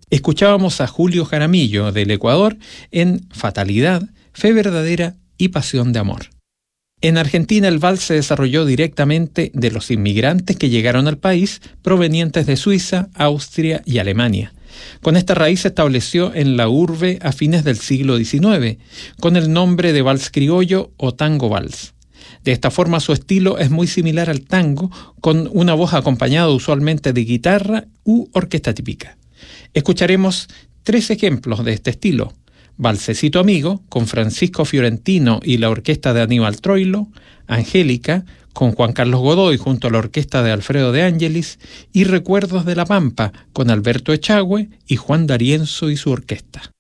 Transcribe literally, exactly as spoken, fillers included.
Escuchábamos a Julio Jaramillo del Ecuador en Fatalidad, Fe Verdadera y Pasión de Amor. En Argentina el vals se desarrolló directamente de los inmigrantes que llegaron al país provenientes de Suiza, Austria y Alemania. Con esta raíz se estableció en la urbe a fines del siglo diecinueve, con el nombre de vals criollo o tango vals. De esta forma su estilo es muy similar al tango, con una voz acompañada usualmente de guitarra u orquesta típica. Escucharemos tres ejemplos de este estilo: Valsecito Amigo, con Francisco Fiorentino y la orquesta de Aníbal Troilo; Angélica, con Juan Carlos Godoy junto a la orquesta de Alfredo de Ángelis; y Recuerdos de la Pampa, con Alberto Echagüe y Juan D'Arienzo y su orquesta.